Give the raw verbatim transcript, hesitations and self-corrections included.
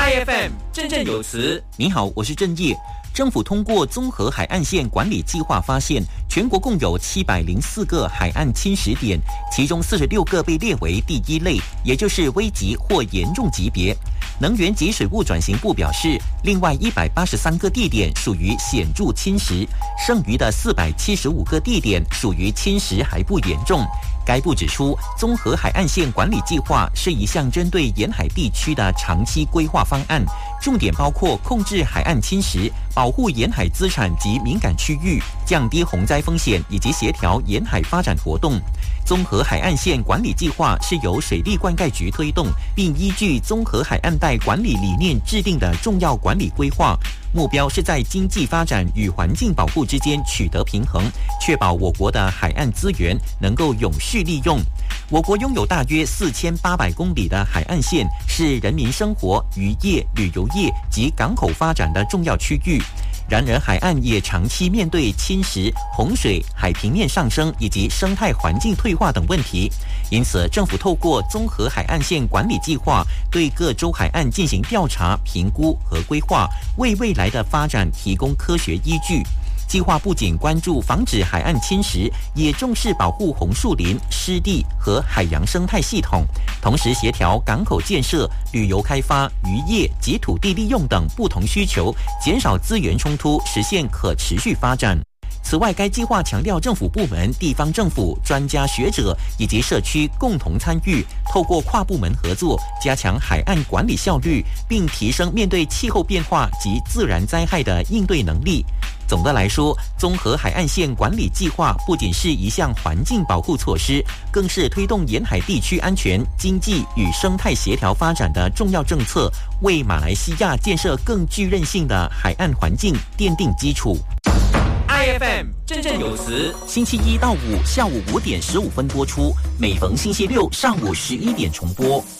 I F M 振振有词。 你好，我是郑业。政府通过综合海岸线管理计划发现，全国共有七百零四个海岸侵蚀点，其中四十六个被列为第一类，也就是危急或严重级别。能源及水务转型部表示，另外一百八十三个地点属于显著侵蚀，剩余的四百七十五个地点属于侵蚀还不严重。该部指出，综合海岸线管理计划是一项针对沿海地区的长期规划方案，重点包括控制海岸侵蚀、保护沿海资产及敏感区域、降低洪灾风险以及协调沿海发展活动。综合海岸线管理计划是由水利灌溉局推动，并依据综合海岸带管理理念制定的重要管理规划，目标是在经济发展与环境保护之间取得平衡，确保我国的海岸资源能够永续利用。我国拥有大约四千八百公里的海岸线，是人民生活、渔业、旅游业及港口发展的重要区域。然而，海岸也长期面对侵蚀、洪水、海平面上升以及生态环境退化等问题。因此，政府透过综合海岸线管理计划，对各州海岸进行调查、评估和规划，为未来的发展提供科学依据。计划不仅关注防止海岸侵蚀，也重视保护红树林、湿地和海洋生态系统，同时协调港口建设、旅游开发、渔业及土地利用等不同需求，减少资源冲突，实现可持续发展。此外，该计划强调政府部门、地方政府、专家学者以及社区共同参与，透过跨部门合作，加强海岸管理效率，并提升面对气候变化及自然灾害的应对能力。总的来说，综合海岸线管理计划不仅是一项环境保护措施，更是推动沿海地区安全、经济与生态协调发展的重要政策，为马来西亚建设更具韧性的海岸环境奠定基础。 I F M 振振有词， 星期一到五下午五点十五分播出，每逢星期六上午十一点重播。